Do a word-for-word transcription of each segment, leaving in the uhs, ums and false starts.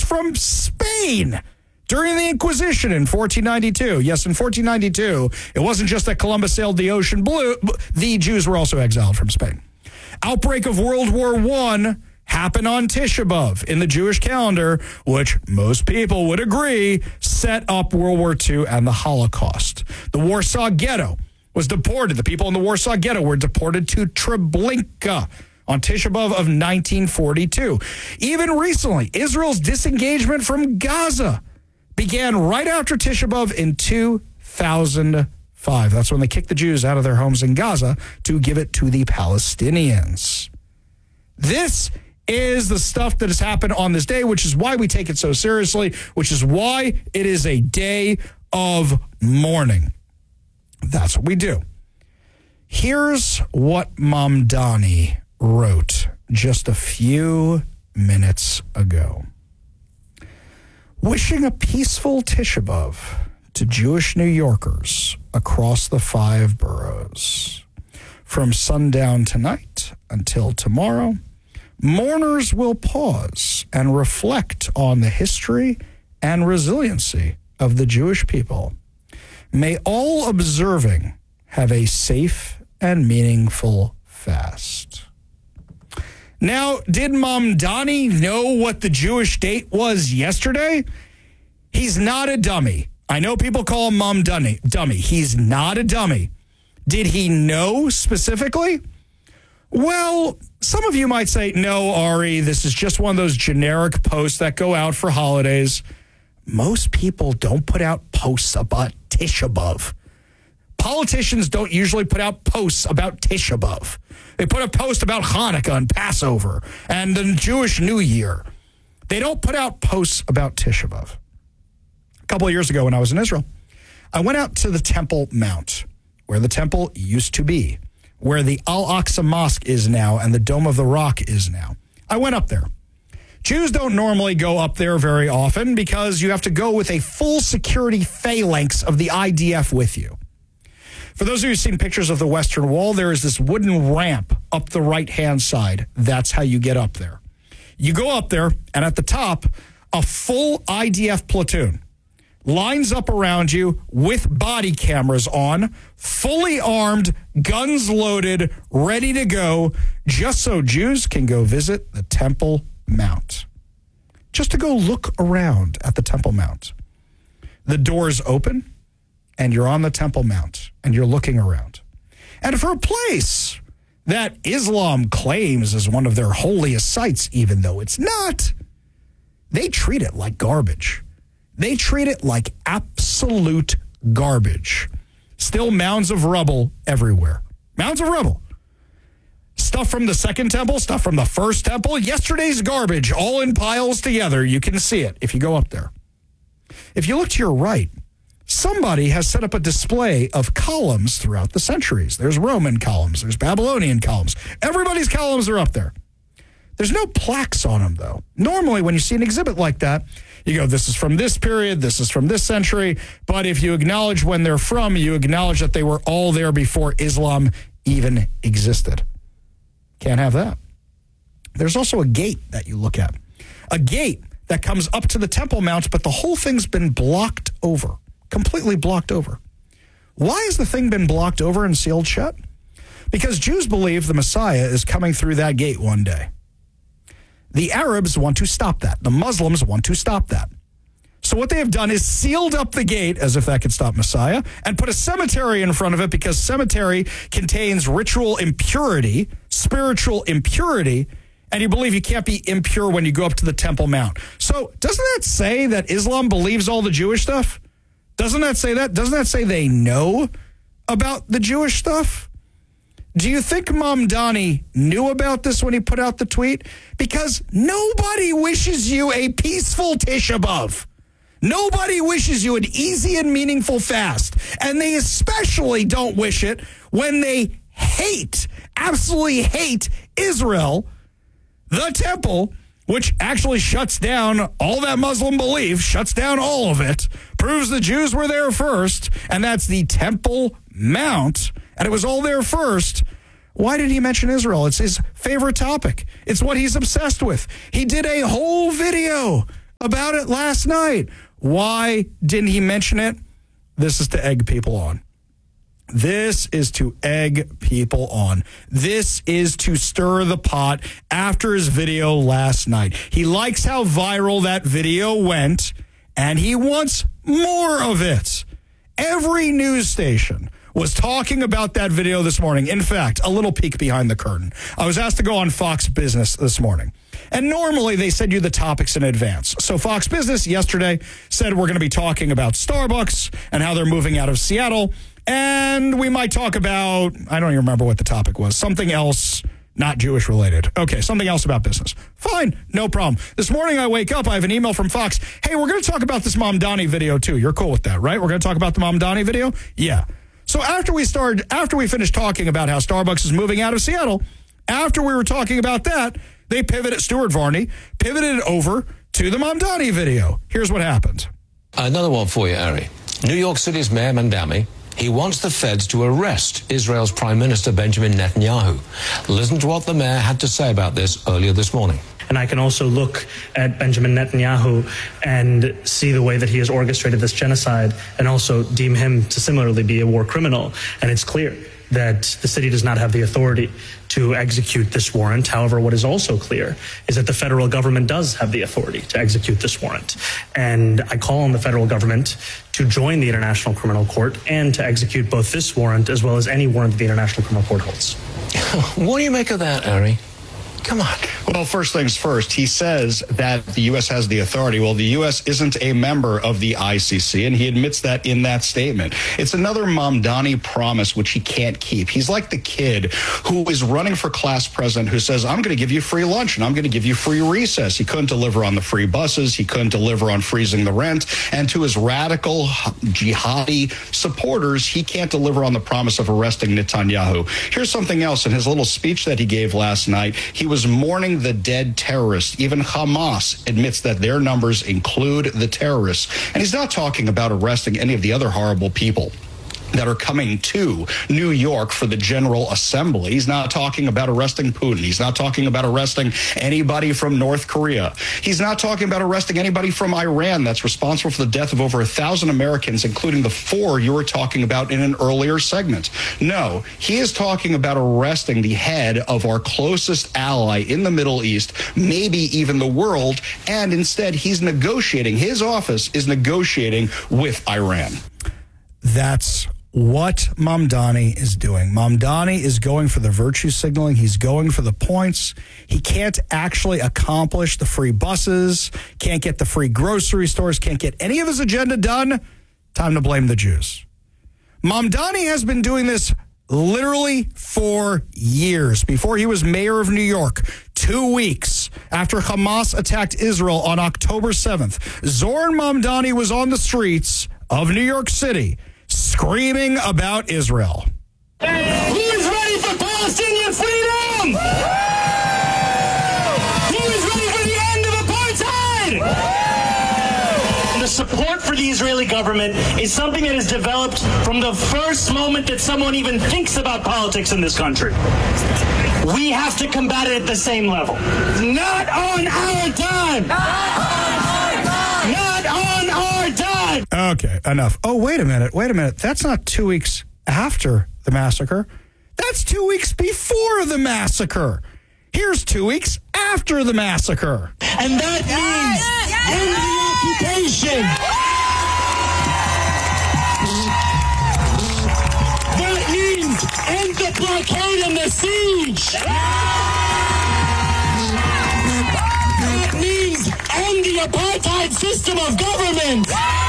from Spain during the Inquisition in fourteen ninety-two. Yes, in fourteen ninety-two, it wasn't just that Columbus sailed the ocean blue. The Jews were also exiled from Spain. Outbreak of World War One happened on Tisha B'Av in the Jewish calendar, which most people would agree set up World War Two and the Holocaust. The Warsaw Ghetto was deported. The people in the Warsaw Ghetto were deported to Treblinka on Tisha B'Av of nineteen forty-two. Even recently, Israel's disengagement from Gaza began right after Tisha B'Av in two thousand five. That's when they kicked the Jews out of their homes in Gaza to give it to the Palestinians. This is the stuff that has happened on this day, which is why we take it so seriously, which is why it is a day of mourning. That's what we do. Here's what Mamdani wrote just a few minutes ago. Wishing a peaceful Tisha B'Av to Jewish New Yorkers across the five boroughs. From sundown tonight until tomorrow, mourners will pause and reflect on the history and resiliency of the Jewish people. May all observing have a safe and meaningful fast. Now, did Mamdani know what the Jewish date was yesterday? He's not a dummy. I know people call him Mamdani, dummy. He's not a dummy. Did he know specifically? Well, some of you might say, no, Ari, this is just one of those generic posts that go out for holidays. Most people don't put out posts about Tisha B'Av. Politicians don't usually put out posts about Tisha B'Av. They put a post about Hanukkah and Passover and the Jewish New Year. They don't put out posts about Tisha B'Av. A couple of years ago when I was in Israel, I went out to the Temple Mount, where the temple used to be, where the Al-Aqsa Mosque is now and the Dome of the Rock is now. I went up there. Jews don't normally go up there very often because you have to go with a full security phalanx of the I D F with you. For those of you who've seen pictures of the Western Wall, there is this wooden ramp up the right-hand side. That's how you get up there. You go up there, and at the top, a full I D F platoon lines up around you with body cameras on, fully armed, guns loaded, ready to go, just so Jews can go visit the Temple Mount. Just to go look around at the Temple Mount. The doors open, and you're on the Temple Mount, and you're looking around. And for a place that Islam claims is one of their holiest sites, even though it's not, they treat it like garbage. They treat it like absolute garbage. Still mounds of rubble everywhere. Mounds of rubble. Stuff from the second temple, stuff from the first temple, yesterday's garbage, all in piles together. You can see it if you go up there. If you look to your right, somebody has set up a display of columns throughout the centuries. There's Roman columns, there's Babylonian columns. Everybody's columns are up there. There's no plaques on them, though. Normally, when you see an exhibit like that, you go, this is from this period, this is from this century. But if you acknowledge when they're from, you acknowledge that they were all there before Islam even existed. Can't have that. There's also a gate that you look at. A gate that comes up to the Temple Mount, but the whole thing's been blocked over, completely blocked over. Why has the thing been blocked over and sealed shut? Because Jews believe the Messiah is coming through that gate one day. The Arabs want to stop that. The Muslims want to stop that. So what they have done is sealed up the gate, as if that could stop Messiah, and put a cemetery in front of it because cemetery contains ritual impurity, spiritual impurity, and you believe you can't be impure when you go up to the Temple Mount. So doesn't that say that Islam believes all the Jewish stuff? Doesn't that say that? Doesn't that say they know about the Jewish stuff? Do you think Mamdani knew about this when he put out the tweet? Because nobody wishes you a peaceful Tisha B'Av. Nobody wishes you an easy and meaningful fast. And they especially don't wish it when they hate, absolutely hate Israel, the temple, which actually shuts down all that Muslim belief, shuts down all of it, proves the Jews were there first, and that's the Temple Mount, and it was all there first. Why did he mention Israel? It's his favorite topic. It's what he's obsessed with. He did a whole video about it last night. Why didn't he mention it? This is to egg people on. This is to egg people on. This is to stir the pot after his video last night. He likes how viral that video went, and he wants more of it. Every news station was talking about that video this morning. In fact, a little peek behind the curtain. I was asked to go on Fox Business this morning. And normally they send you the topics in advance. So Fox Business yesterday said we're going to be talking about Starbucks and how they're moving out of Seattle. And we might talk about, I don't even remember what the topic was, something else not Jewish related. Okay, something else about business. Fine, no problem. This morning I wake up, I have an email from Fox. Hey, we're going to talk about this Mamdani video too. You're cool with that, right? We're going to talk about the Mamdani video? Yeah. So after we started, after we finished talking about how Starbucks is moving out of Seattle, after we were talking about that, they pivoted, Stuart Varney pivoted over to the Mamdani video. Here's what happened. Another one for you, Ari. New York City's Mayor Mamdani, he wants the feds to arrest Israel's Prime Minister Benjamin Netanyahu. Listen to what the mayor had to say about this earlier this morning. And I can also look at Benjamin Netanyahu and see the way that he has orchestrated this genocide and also deem him to similarly be a war criminal. And it's clear that the city does not have the authority to execute this warrant. However, what is also clear is that the federal government does have the authority to execute this warrant. And I call on the federal government to join the International Criminal Court and to execute both this warrant as well as any warrant that the International Criminal Court holds. What do you make of that, Ari? Come on. Well, first things first, he says that the U S has the authority. Well, the U S isn't a member of the I C C, and he admits that in that statement. It's another Mamdani promise which he can't keep. He's like the kid who is running for class president who says, I'm going to give you free lunch and I'm going to give you free recess. He couldn't deliver on the free buses. He couldn't deliver on freezing the rent. And to his radical jihadi supporters, he can't deliver on the promise of arresting Netanyahu. Here's something else. In his little speech that he gave last night, he was mourning the dead terrorists. Even Hamas admits that their numbers include the terrorists. And he's not talking about arresting any of the other horrible people that are coming to New York for the General Assembly. He's not talking about arresting Putin. He's not talking about arresting anybody from North Korea. He's not talking about arresting anybody from Iran that's responsible for the death of over a thousand Americans, including the four you were talking about in an earlier segment. No, he is talking about arresting the head of our closest ally in the Middle East, maybe even the world, and instead he's negotiating, his office is negotiating with Iran. That's what Mamdani is doing. Mamdani is going for the virtue signaling. He's going for the points. He can't actually accomplish the free buses, can't get the free grocery stores, can't get any of his agenda done. Time to blame the Jews. Mamdani has been doing this literally for years. Before he was mayor of New York, two weeks after Hamas attacked Israel on October seventh, Zoran Mamdani was on the streets of New York City screaming about Israel. Who is ready for Palestinian freedom? Who is ready for the end of apartheid? The support for the Israeli government is something that has developed from the first moment that someone even thinks about politics in this country. We have to combat it at the same level. Not on our time! Not on our time! Okay, enough. Oh, wait a minute. Wait a minute. That's not two weeks after the massacre. That's two weeks before the massacre. Here's two weeks after the massacre. And that means end the occupation. That means end the blockade and the siege. That means end the apartheid system of government.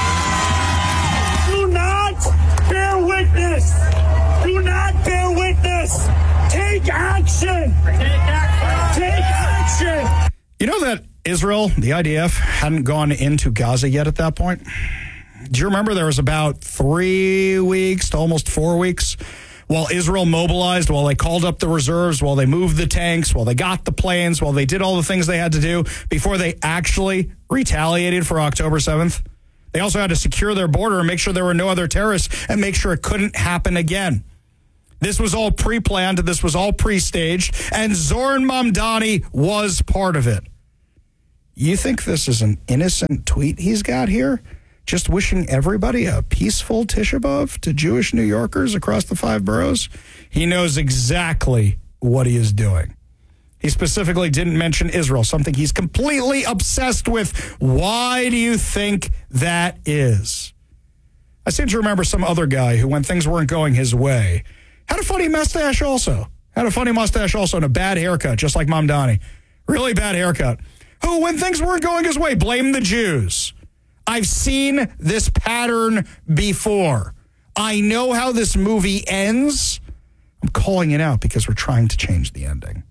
Do not bear witness. Do not bear witness. Take action. Take action. Take action. You know that Israel, the I D F, hadn't gone into Gaza yet at that point? Do you remember there was about three weeks to almost four weeks while Israel mobilized, while they called up the reserves, while they moved the tanks, while they got the planes, while they did all the things they had to do before they actually retaliated for October seventh? They also had to secure their border and make sure there were no other terrorists and make sure it couldn't happen again. This was all pre-planned. This was all pre-staged. And Zoran Mamdani was part of it. You think this is an innocent tweet he's got here? Just wishing everybody a peaceful Tisha B'Av to Jewish New Yorkers across the five boroughs? He knows exactly what he is doing. He specifically didn't mention Israel, something he's completely obsessed with. Why do you think that is? I seem to remember some other guy who, when things weren't going his way, had a funny mustache also. Had a funny mustache also and a bad haircut, just like Mamdani. Really bad haircut. Who, when things weren't going his way, blamed the Jews. I've seen this pattern before. I know how this movie ends. I'm calling it out because we're trying to change the ending.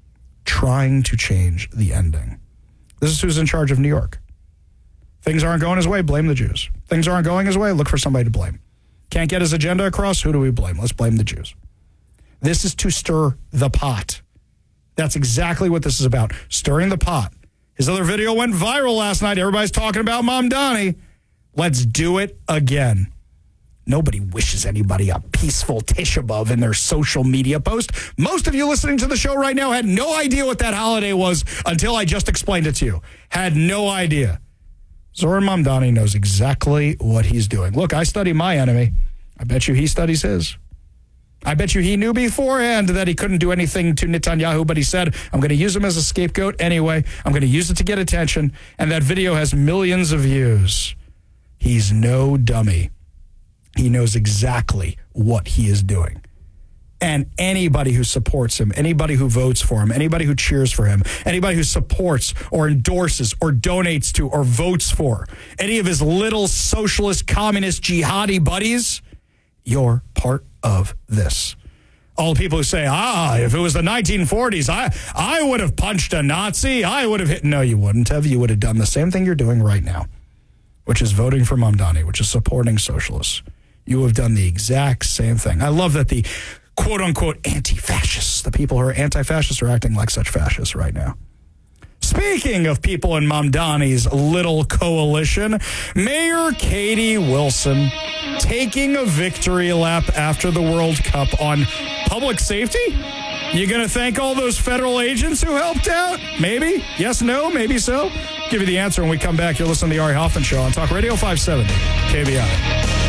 Trying to change the ending. This is who's in charge of New York. Things aren't going his way, blame the Jews. Things aren't going his way, look for somebody to blame. Can't get his agenda across, who do we blame? Let's blame the Jews. This is to stir the pot. That's exactly what this is about, stirring the pot. His other video went viral last night. Everybody's talking about Mamdani. Let's do it again. Nobody wishes anybody a peaceful Tisha B'Av in their social media post. Most of you listening to the show right now had no idea what that holiday was until I just explained it to you. Had no idea. Zohran Mamdani knows exactly what he's doing. Look, I study my enemy. I bet you he studies his. I bet you he knew beforehand that he couldn't do anything to Netanyahu, but he said, I'm going to use him as a scapegoat anyway. I'm going to use it to get attention. And that video has millions of views. He's no dummy. He knows exactly what he is doing. And anybody who supports him, anybody who votes for him, anybody who cheers for him, anybody who supports or endorses or donates to or votes for any of his little socialist, communist, jihadi buddies, you're part of this. All the people who say, ah, if it was the nineteen forties, I, I would have punched a Nazi. I would have hit. No, you wouldn't have. You would have done the same thing you're doing right now, which is voting for Mamdani, which is supporting socialists. You have done the exact same thing. I love that the quote-unquote anti-fascists, the people who are anti-fascists, are acting like such fascists right now. Speaking of people in Mamdani's little coalition, Mayor Katie Wilson taking a victory lap after the World Cup on public safety? You going to thank all those federal agents who helped out? Maybe? Yes, no, maybe so? Give you the answer when we come back. You're listening to the Ari Hoffman Show on Talk Radio five seventy K V I.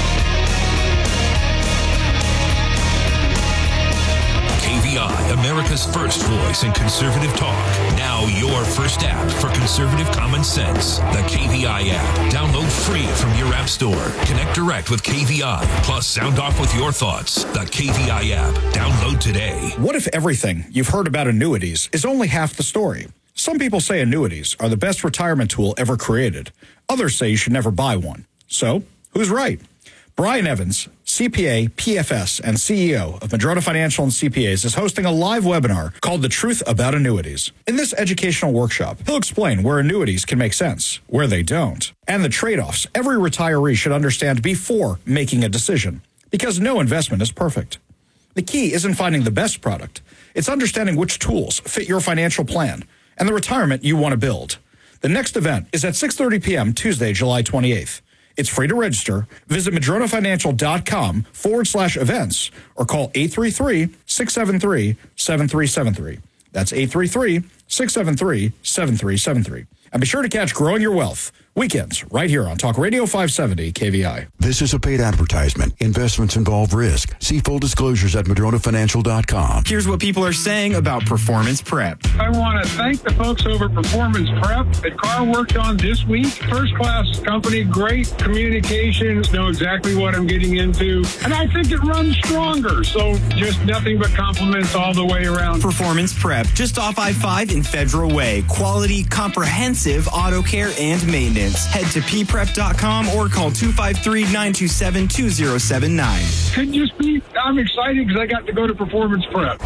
America's first voice in conservative talk. Now your first app for conservative common sense. The K V I app. Download free from your app store. Connect direct with K V I. Plus sound off with your thoughts. The K V I app. Download today. What if everything you've heard about annuities is only half the story? Some people say annuities are the best retirement tool ever created. Others say you should never buy one. So, who's right? Brian Evans, C P A, P F S, and C E O of Madrona Financial and C P As, is hosting a live webinar called The Truth About Annuities. In this educational workshop, he'll explain where annuities can make sense, where they don't, and the trade-offs every retiree should understand before making a decision, because no investment is perfect. The key isn't finding the best product. It's understanding which tools fit your financial plan and the retirement you want to build. The next event is at six thirty p.m. Tuesday, July twenty-eighth. It's free to register. Visit madronafinancial.com forward slash events or call eight three three, six seven three, seven three seven three. That's eight three three, six seven three, seven three seven three. And be sure to catch Growing Your Wealth weekends right here on Talk Radio five seventy K V I. This is a paid advertisement. Investments involve risk. See full disclosures at madrona financial dot com. Here's what people are saying about Performance Prep. I want to thank the folks over at Performance Prep that Carl worked on this week. First class company, great communications, know exactly what I'm getting into, and I think it runs stronger. So just nothing but compliments all the way around. Performance Prep, just off I five in Federal Way. Quality, comprehensive auto care and maintenance. Head to p prep dot com or call two five three, nine two seven, two zero seven nine. Could just be, I'm excited because I got to go to Performance Prep.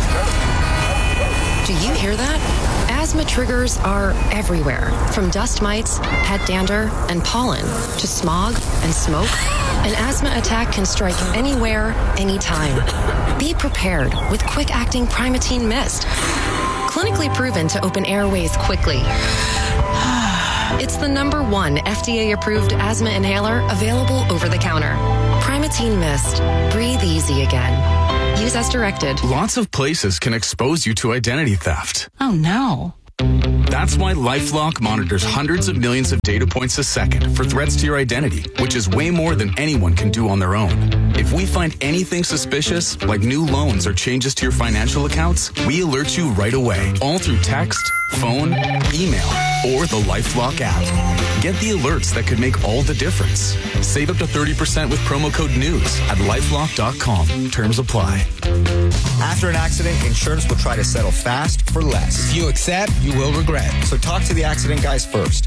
Do you hear that? Asthma triggers are everywhere, from dust mites, pet dander, and pollen, to smog and smoke. An asthma attack can strike anywhere, anytime. Be prepared with quick-acting Primatene Mist. Clinically proven to open airways quickly. It's the number one F D A-approved asthma inhaler available over the counter. Primatene Mist. Breathe easy again. Use as directed. Lots of places can expose you to identity theft. Oh, no. That's why LifeLock monitors hundreds of millions of data points a second for threats to your identity, which is way more than anyone can do on their own. If we find anything suspicious, like new loans or changes to your financial accounts, we alert you right away, all through text, phone, email, or the LifeLock app. Get the alerts that could make all the difference. Save up to thirty percent with promo code NEWS at lifelock dot com. Terms apply. After an accident, insurance will try to settle fast for less. If you accept, you will regret. So talk to the accident guys first.